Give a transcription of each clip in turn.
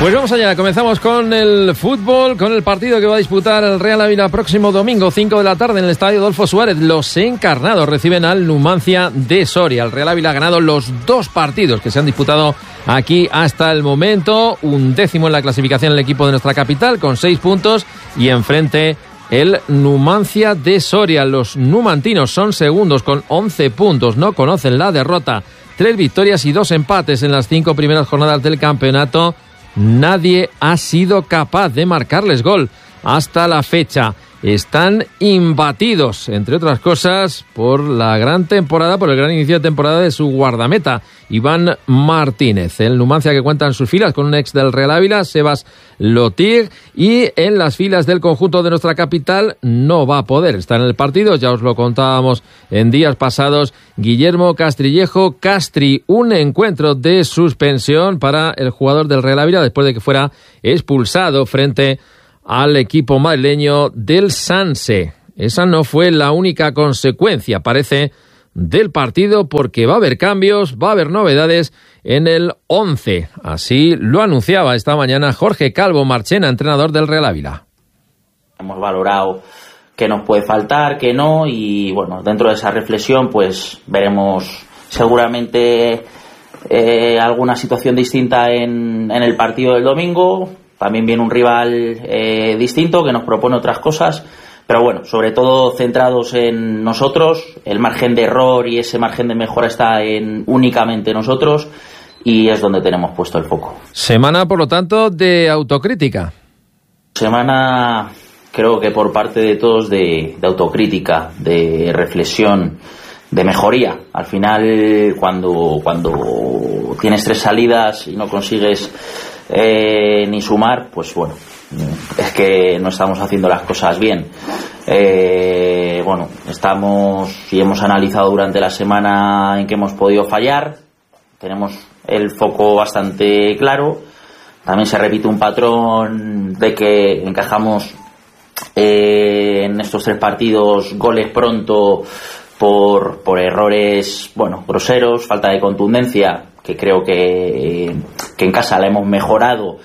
Pues vamos allá, comenzamos con el fútbol, con el partido que va a disputar el Real Ávila próximo domingo, 5 de la tarde en el Estadio Adolfo Suárez. Los encarnados reciben al Numancia de Soria. El Real Ávila ha ganado los 2 partidos que se han disputado aquí hasta el momento. 11º en la clasificación el equipo de nuestra capital con 6 puntos y enfrente el Numancia de Soria. Los numantinos son segundos con 11 puntos, no conocen la derrota. 3 victorias y 2 empates en las 5 primeras jornadas del campeonato. Nadie ha sido capaz de marcarles gol hasta la fecha. Están imbatidos, entre otras cosas, por la gran temporada, por el gran inicio de temporada de su guardameta, Iván Martínez. El Numancia que cuenta en sus filas con un ex del Real Ávila, Sebas Lotig, y en las filas del conjunto de nuestra capital no va a poder estar en el partido. Ya os lo contábamos en días pasados. Guillermo Castrillejo Castri, un encuentro de suspensión para el jugador del Real Ávila después de que fuera expulsado frente al equipo madrileño del Sanse. Esa no fue la única consecuencia, parece, del partido, porque va a haber cambios, va a haber novedades en el 11. Así lo anunciaba esta mañana Jorge Calvo Marchena, entrenador del Real Ávila. Hemos valorado qué nos puede faltar, qué no, y bueno, dentro de esa reflexión pues veremos seguramente alguna situación distinta en el partido del domingo. También viene un rival distinto que nos propone otras cosas, pero bueno, sobre todo centrados en nosotros. El margen de error y ese margen de mejora está en únicamente nosotros y es donde tenemos puesto el foco. Semana, por lo tanto, de autocrítica. Semana, creo que por parte de todos, de autocrítica, de reflexión, de mejoría. Al final, cuando tienes 3 salidas y no consigues ni sumar, pues bueno, es que no estamos haciendo las cosas bien. Bueno, estamos y hemos analizado durante la semana en que hemos podido fallar. Tenemos el foco bastante claro. También se repite un patrón de que encajamos en estos 3 partidos goles pronto por errores, bueno, groseros, falta de contundencia, que creo que en casa la hemos mejorado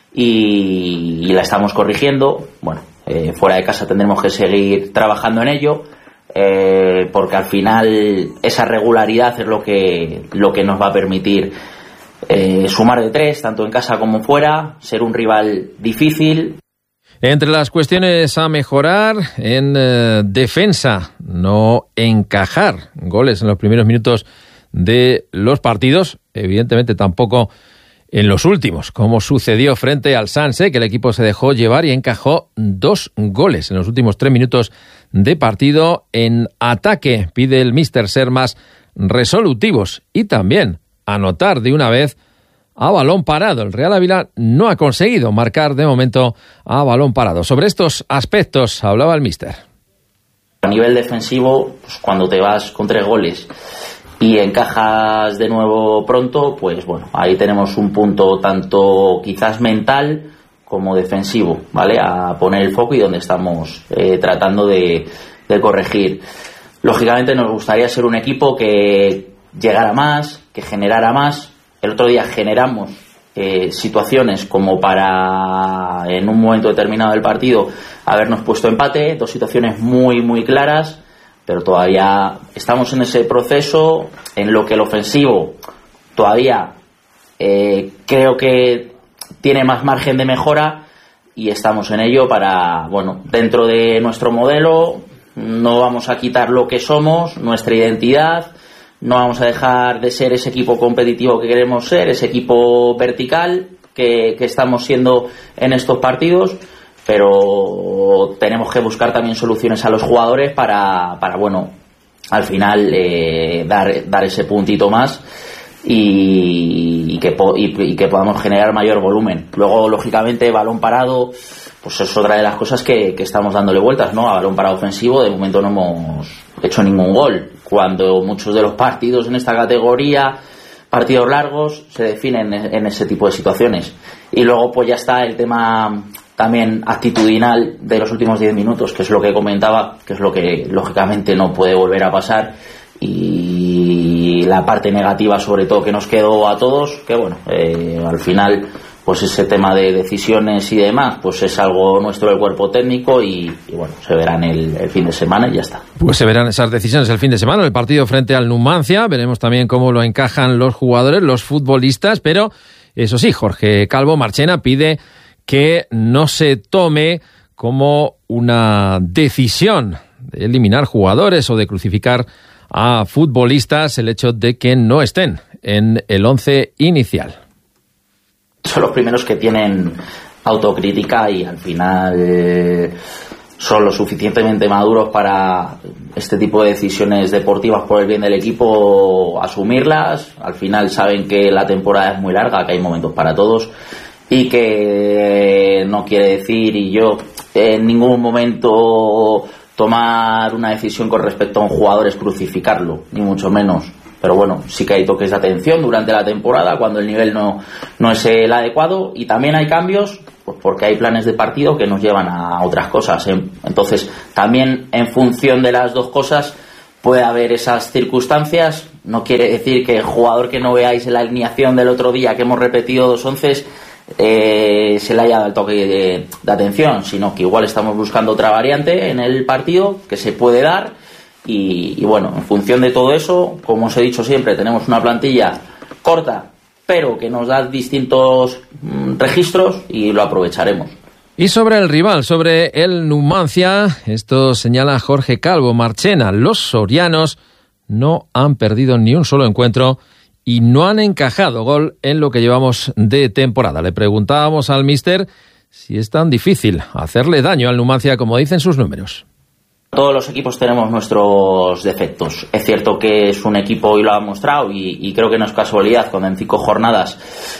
y la estamos corrigiendo. Bueno, fuera de casa tendremos que seguir trabajando en ello, porque al final esa regularidad es lo que nos va a permitir sumar de 3, tanto en casa como fuera, ser un rival difícil. Entre las cuestiones a mejorar, en defensa, no encajar goles en los primeros minutos de los partidos, evidentemente tampoco en los últimos, como sucedió frente al Sanse, que el equipo se dejó llevar y encajó 2 goles en los últimos 3 minutos de partido. En ataque pide el míster ser más resolutivos y también anotar de una vez a balón parado. El Real Ávila no ha conseguido marcar de momento a balón parado. Sobre estos aspectos hablaba el míster. A nivel defensivo, pues cuando te vas con 3 goles y encajas de nuevo pronto, pues bueno, ahí tenemos un punto tanto quizás mental como defensivo, ¿vale? A poner el foco y donde estamos tratando de corregir. Lógicamente nos gustaría ser un equipo que llegara más, que generara más. El otro día generamos situaciones como para, en un momento determinado del partido, habernos puesto empate, 2 situaciones muy, muy claras, pero todavía estamos en ese proceso en lo que el ofensivo todavía creo que tiene más margen de mejora y estamos en ello para, bueno, dentro de nuestro modelo no vamos a quitar lo que somos, nuestra identidad. No vamos a dejar de ser ese equipo competitivo que queremos ser, ese equipo vertical que estamos siendo en estos partidos, pero tenemos que buscar también soluciones a los jugadores para bueno, al final dar ese puntito más y que podamos generar mayor volumen. Luego, lógicamente, balón parado, pues es otra de las cosas que estamos dándole vueltas, ¿no? A balón parado ofensivo, de momento no hemos hecho ningún gol, cuando muchos de los partidos en esta categoría, partidos largos, se definen en ese tipo de situaciones. Y luego pues ya está el tema también actitudinal de los últimos 10 minutos, que es lo que comentaba, que es lo que lógicamente no puede volver a pasar, y la parte negativa sobre todo que nos quedó a todos, que bueno, al final pues ese tema de decisiones y demás, pues es algo nuestro del cuerpo técnico y bueno, se verán el fin de semana y ya está. Pues se verán esas decisiones el fin de semana, el partido frente al Numancia. Veremos también cómo lo encajan los jugadores, los futbolistas, pero eso sí, Jorge Calvo Marchena pide que no se tome como una decisión de eliminar jugadores o de crucificar a futbolistas el hecho de que no estén en el 11 inicial. Son los primeros que tienen autocrítica y al final son lo suficientemente maduros para este tipo de decisiones deportivas por el bien del equipo asumirlas. Al final saben que la temporada es muy larga, que hay momentos para todos y que no quiere decir, y yo en ningún momento tomar una decisión con respecto a un jugador es crucificarlo, ni mucho menos. Pero bueno, sí que hay toques de atención durante la temporada cuando el nivel no es el adecuado, y también hay cambios pues porque hay planes de partido que nos llevan a otras cosas. Entonces también en función de las dos cosas puede haber esas circunstancias. No quiere decir que el jugador que no veáis en la alineación del otro día, que hemos repetido 2 onces, se le haya dado el toque de atención, sino que igual estamos buscando otra variante en el partido que se puede dar. Y bueno, en función de todo eso, como os he dicho siempre, tenemos una plantilla corta, pero que nos da distintos registros y lo aprovecharemos. Y sobre el rival, sobre el Numancia, esto señala Jorge Calvo Marchena. Los sorianos no han perdido ni un solo encuentro y no han encajado gol en lo que llevamos de temporada. Le preguntábamos al míster si es tan difícil hacerle daño al Numancia como dicen sus números. Todos los equipos tenemos nuestros defectos. Es cierto que es un equipo, y lo ha mostrado, y creo que no es casualidad, cuando en 5 jornadas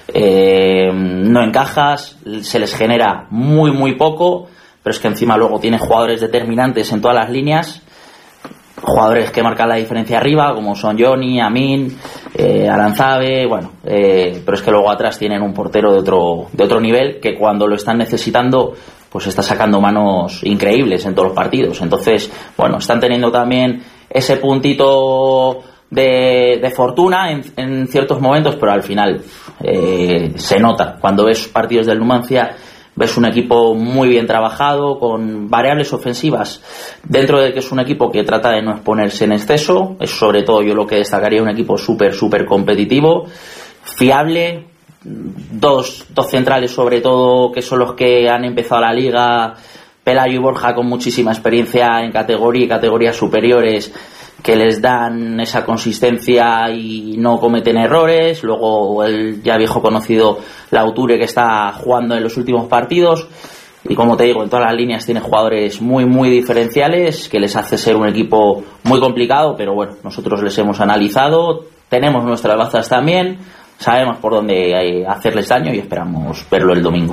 no encajas, se les genera muy poco, pero es que encima luego tiene jugadores determinantes en todas las líneas, jugadores que marcan la diferencia arriba, como son Johnny, Amin, Aranzabe, bueno, pero es que luego atrás tienen un portero de otro nivel que cuando lo están necesitando pues está sacando manos increíbles en todos los partidos. Entonces, bueno, están teniendo también ese puntito de fortuna en ciertos momentos, pero al final se nota. Cuando ves partidos del Numancia, ves un equipo muy bien trabajado, con variables ofensivas, dentro de que es un equipo que trata de no exponerse en exceso. Es sobre todo yo lo que destacaría, un equipo súper competitivo, fiable. Dos centrales sobre todo, que son los que han empezado la liga, Pelayo y Borja, con muchísima experiencia en categoría y categorías superiores, que les dan esa consistencia y no cometen errores. Luego el ya viejo conocido Lauture, que está jugando en los últimos partidos, y como te digo, en todas las líneas tiene jugadores muy diferenciales, que les hace ser un equipo muy complicado. Pero bueno, nosotros les hemos analizado, tenemos nuestras bazas también, sabemos por dónde hacerles daño y esperamos verlo el domingo.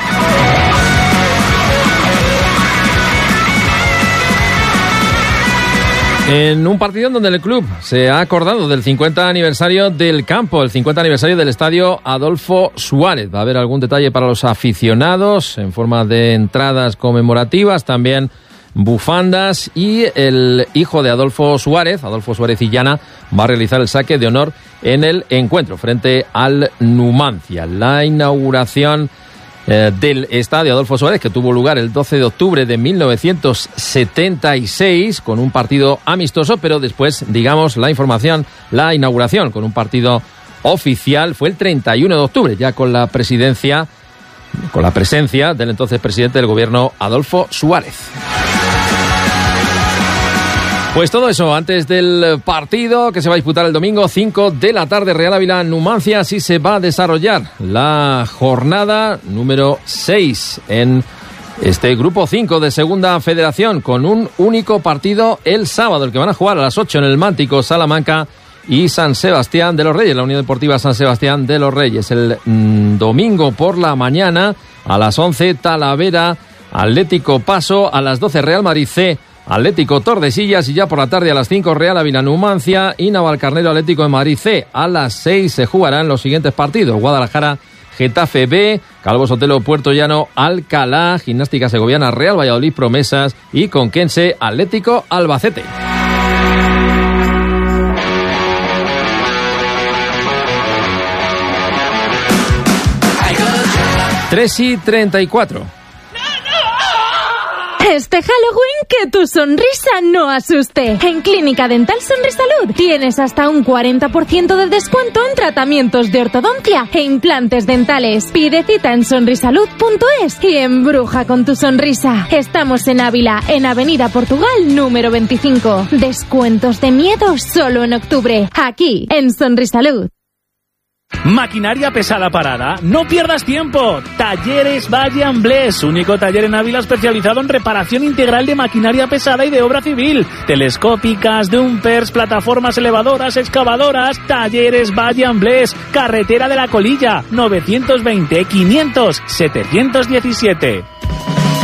En un partido en donde el club se ha acordado del 50 aniversario del campo, el 50 aniversario del estadio Adolfo Suárez. Va a haber algún detalle para los aficionados en forma de entradas conmemorativas, también bufandas, y el hijo de Adolfo Suárez Illana, va a realizar el saque de honor en el encuentro frente al Numancia. La inauguración del estadio Adolfo Suárez, que tuvo lugar el 12 de octubre de 1976 con un partido amistoso, pero después, digamos, la inauguración con un partido oficial fue el 31 de octubre, ya con la presencia del entonces presidente del gobierno, Adolfo Suárez. Pues todo eso antes del partido que se va a disputar el domingo, 5 de la tarde, Real Ávila Numancia. Así se va a desarrollar la jornada número 6 en este grupo 5 de Segunda Federación, con un único partido el sábado, el que van a jugar a las 8 en el Mántico, Salamanca y San Sebastián de los Reyes, la Unión Deportiva San Sebastián de los Reyes. El domingo por la mañana a las 11, Talavera Atlético Paso, a las 12 Real Madrid C Atlético Tordesillas, y ya por la tarde a las 5 Real Ávila Numancia y Navalcarnero Atlético de Madrid C. A las 6 se jugarán los siguientes partidos: Guadalajara Getafe B, Calvo Sotelo Puerto Llano Alcalá, Gimnástica Segoviana Real Valladolid Promesas y Conquense Atlético Albacete. 3:34. Este Halloween que tu sonrisa no asuste. En Clínica Dental Sonrisalud tienes hasta un 40% de descuento en tratamientos de ortodoncia e implantes dentales. Pide cita en sonrisalud.es y embruja con tu sonrisa. Estamos en Ávila, en Avenida Portugal número 25. Descuentos de miedo solo en octubre. Aquí, en Sonrisalud. Maquinaria pesada parada, no pierdas tiempo. Talleres Valle Amblés, único taller en Ávila especializado en reparación integral de maquinaria pesada y de obra civil, telescópicas, dumpers, plataformas elevadoras, excavadoras. Talleres Valle Amblés, carretera de la Colilla, 920 500 717.